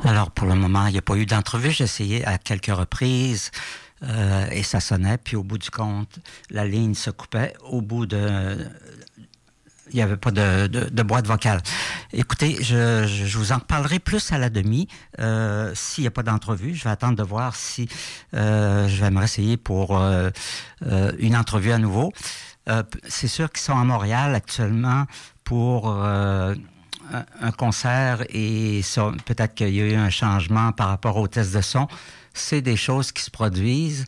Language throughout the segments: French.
Alors, pour le moment, il n'y a pas eu d'entrevue. J'ai essayé à quelques reprises et ça sonnait. Puis, au bout du compte, la ligne se coupait. Il n'y avait pas de boîte vocale. Écoutez, je vous en reparlerai plus à la demi. S'il n'y a pas d'entrevue, je vais attendre de voir si je vais me réessayer pour une entrevue à nouveau. C'est sûr qu'ils sont à Montréal actuellement pour un concert et peut-être qu'il y a eu un changement par rapport au test de son. C'est des choses qui se produisent.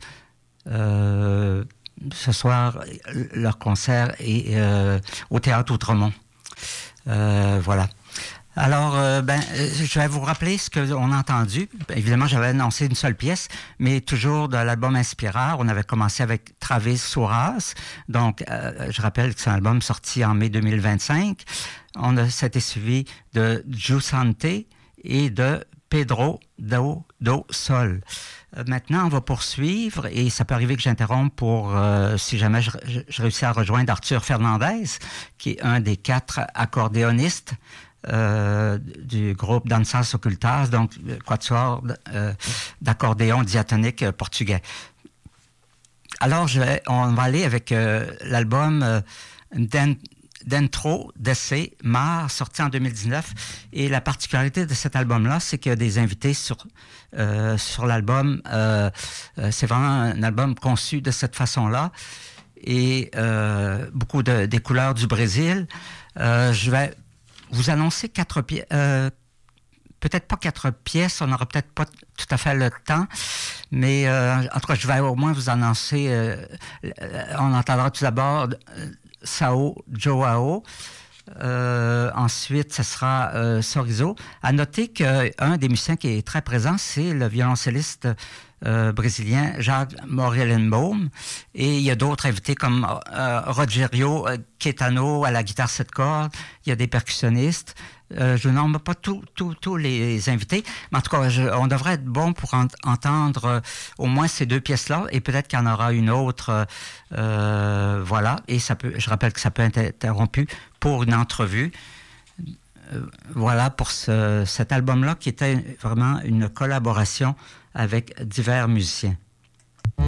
Ce soir, leur concert est au Théâtre Outremont. Voilà. Alors, je vais vous rappeler ce qu'on a entendu. Évidemment, j'avais annoncé une seule pièce, mais toujours de l'album Inspirar. On avait commencé avec Travis Souras. Donc, je rappelle que c'est un album sorti en mai 2025. C'était suivi de Giusante et de Pedro do Sol. Maintenant, on va poursuivre et ça peut arriver que j'interrompe pour si jamais je réussis à rejoindre Arthur Fernandez, qui est un des 4 accordéonistes du groupe Danças Ocultas, donc quatuor d'accordéon diatonique portugais. Alors, on va aller avec l'album Dentro desse Mar, sorti en 2019. Et la particularité de cet album-là, c'est qu'il y a des invités sur l'album. C'est vraiment un album conçu de cette façon-là. Et beaucoup des couleurs du Brésil. Je vais vous annoncer 4 pièces. Peut-être pas 4 pièces, on n'aura peut-être pas tout à fait le temps, mais en tout cas, je vais au moins vous annoncer. On entendra tout d'abord Sao Joao. Ensuite, ce sera Sorriso. À noter qu'un des musiciens qui est très présent, c'est le violoncelliste brésilien Jacques Morellenbaum. Et il y a d'autres invités comme Rogério Caetano à la guitare 7 cordes. Il y a des percussionnistes. Je ne nombre pas tous les invités, mais en tout cas, on devrait être bon pour entendre au moins ces 2 pièces-là, et peut-être qu'il y en aura une autre, voilà, et je rappelle que ça peut être interrompu pour une entrevue. Voilà pour cet album-là qui était vraiment une collaboration avec divers musiciens.